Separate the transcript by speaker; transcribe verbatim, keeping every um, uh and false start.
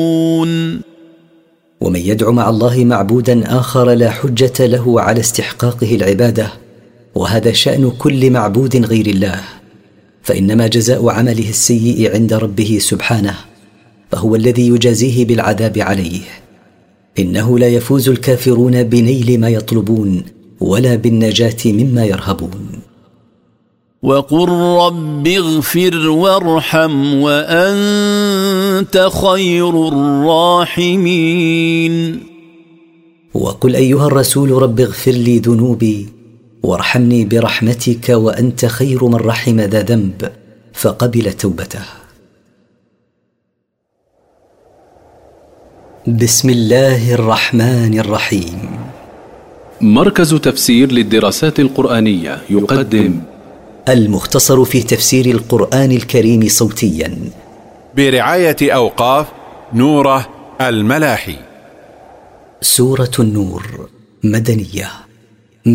Speaker 1: ومن يدع مع الله معبودا آخر لا حجة له على استحقاقه العبادة، وهذا شأن كل معبود غير الله، فإنما جزاء عمله السيء عند ربه سبحانه، فهو الذي يجازيه بالعذاب عليه. إنه لا يفوز الكافرون بنيل ما يطلبون ولا بالنجاة مما يرهبون.
Speaker 2: وقل رب اغفر وارحم وأنت خير الراحمين.
Speaker 1: وقل أيها الرسول رب اغفر لي ذنوبي وارحمني برحمتك وأنت خير من رحم ذا ذنب فقبل توبته. بسم الله الرحمن الرحيم.
Speaker 3: مركز تفسير للدراسات القرآنية يقدم
Speaker 1: المختصر في تفسير القرآن الكريم صوتيا
Speaker 4: برعاية أوقاف نوره الملاحي.
Speaker 1: سورة النور مدنية.